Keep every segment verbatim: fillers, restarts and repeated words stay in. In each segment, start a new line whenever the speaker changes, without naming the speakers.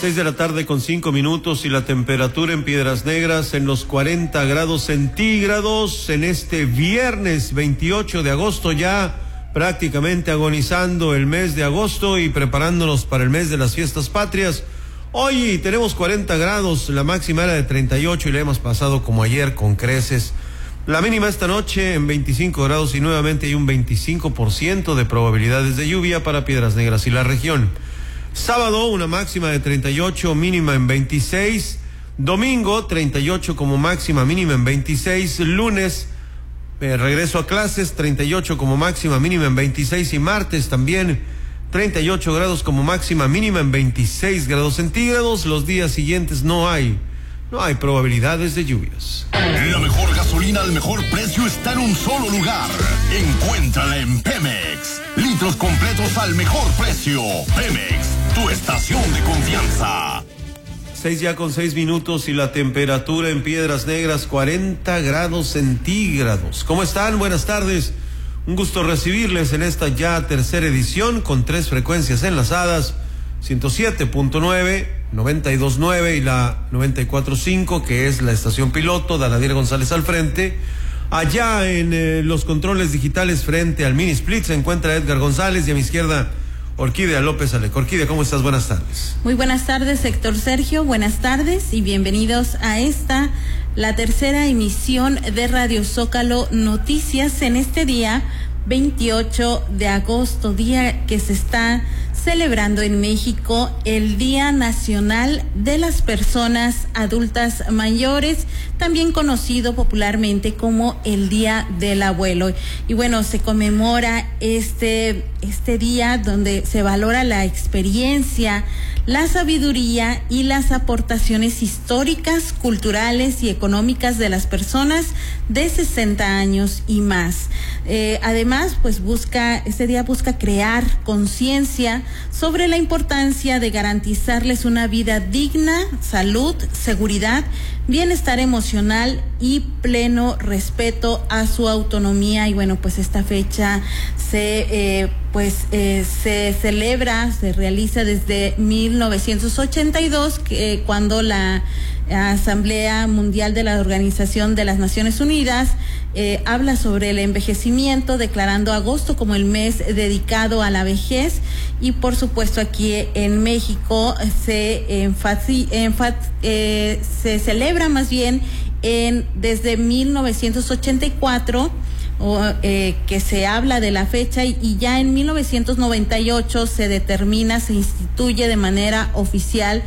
Seis de la tarde con cinco minutos y la temperatura en Piedras Negras en los cuarenta grados centígrados en este viernes veintiocho de agosto, ya prácticamente agonizando el mes de agosto y preparándonos para el mes de las fiestas patrias. Hoy tenemos cuarenta grados, la máxima era de treinta y ocho y la hemos pasado como ayer con creces. La mínima esta noche en veinticinco grados y nuevamente hay un veinticinco por ciento de probabilidades de lluvia para Piedras Negras y la región. Sábado una máxima de treinta y ocho, mínima en veintiséis. Domingo treinta y ocho como máxima, mínima en veintiséis. Lunes eh, regreso a clases, treinta y ocho como máxima, mínima en veintiséis. Y martes también treinta y ocho grados como máxima, mínima en veintiséis grados centígrados. Los días siguientes no hay, no hay probabilidades de lluvias.
La mejor gasolina al mejor precio está en un solo lugar. Encuéntrala en Pemex. Litros completos al mejor precio. Pemex, tu estación de confianza.
Seis ya con seis minutos y la temperatura en Piedras Negras cuarenta grados centígrados. ¿Cómo están? Buenas tardes. Un gusto recibirles en esta ya tercera edición con tres frecuencias enlazadas: ciento siete punto nueve, noventa y dos punto nueve y la noventa y cuatro punto cinco, que es la estación piloto, Daladier González al frente. Allá en eh, los controles digitales frente al mini split se encuentra Edgar González y a mi izquierda Orquídea López Alec. Orquídea, ¿cómo estás? Buenas tardes.
Muy buenas tardes, Héctor Sergio. Buenas tardes y bienvenidos a esta, la tercera emisión de Radio Zócalo Noticias en este día veintiocho de agosto, día que se está celebrando en México el Día Nacional de las Personas Adultas Mayores, también conocido popularmente como el Día del Abuelo. Y bueno, se conmemora este, este día donde se valora la experiencia, la sabiduría y las aportaciones históricas, culturales y económicas de las personas de sesenta años y más. Eh, además, pues busca, este día busca crear conciencia sobre la importancia de garantizarles una vida digna, salud, seguridad, bienestar emocional y pleno respeto a su autonomía. Y bueno, pues esta fecha se eh, pues eh, se celebra, se realiza desde mil novecientos ochenta y dos, que, eh, cuando la Asamblea Mundial de la Organización de las Naciones Unidas eh, habla sobre el envejecimiento, declarando agosto como el mes dedicado a la vejez. Y por supuesto aquí en México se enfati, enfat, eh, se celebra más bien en desde mil novecientos ochenta y cuatro, o, eh, que se habla de la fecha, y, y ya en mil novecientos noventa y ocho se determina, se instituye de manera oficial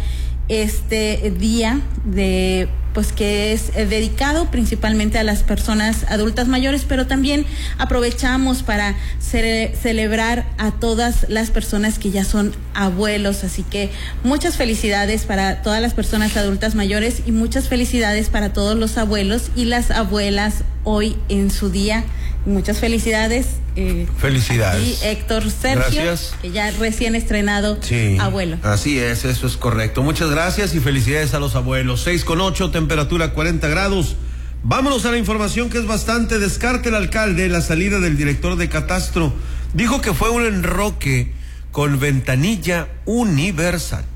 este día de pues que es eh, dedicado principalmente a las personas adultas mayores, pero también aprovechamos para ce- celebrar a todas las personas que ya son abuelos. Así que muchas felicidades para todas las personas adultas mayores y muchas felicidades para todos los abuelos y las abuelas hoy en su día. Muchas felicidades. Eh,
Felicidades.
Y Héctor Sergio,
gracias.
Que ya recién estrenado
sí,
abuelo.
Así es, eso es correcto. Muchas gracias y felicidades a los abuelos. Seis con ocho, temperatura cuarenta grados. Vámonos a la información que es bastante. Descarta el alcalde la salida del director de Catastro. Dijo que fue un enroque con ventanilla universal.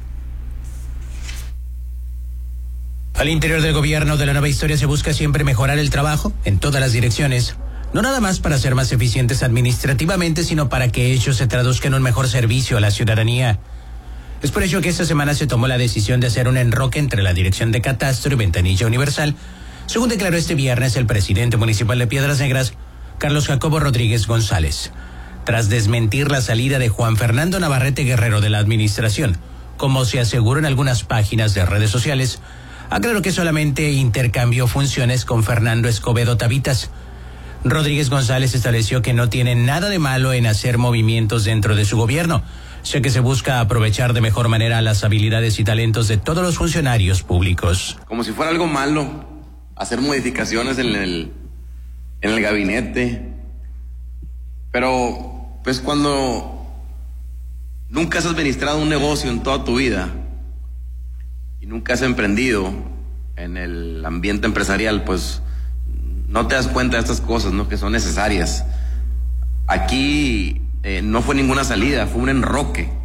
Al interior del gobierno de la nueva historia se busca siempre mejorar el trabajo en todas las direcciones. No nada más para ser más eficientes administrativamente, sino para que ello se traduzca en un mejor servicio a la ciudadanía. Es por ello que esta semana se tomó la decisión de hacer un enroque entre la Dirección de Catastro y Ventanilla Universal, según declaró este viernes el presidente municipal de Piedras Negras, Carlos Jacobo Rodríguez González, tras desmentir la salida de Juan Fernando Navarrete Guerrero de la administración, como se aseguró en algunas páginas de redes sociales. Aclaró que solamente intercambió funciones con Fernando Escobedo Tavitas. Rodríguez González estableció que no tiene nada de malo en hacer movimientos dentro de su gobierno, ya que se busca aprovechar de mejor manera las habilidades y talentos de todos los funcionarios públicos.
Como si fuera algo malo hacer modificaciones en el, en el gabinete. Pero, pues cuando nunca has administrado un negocio en toda tu vida y nunca has emprendido en el ambiente empresarial, pues no te das cuenta de estas cosas, ¿no? Que son necesarias. Aquí eh, no fue ninguna salida, fue un enroque.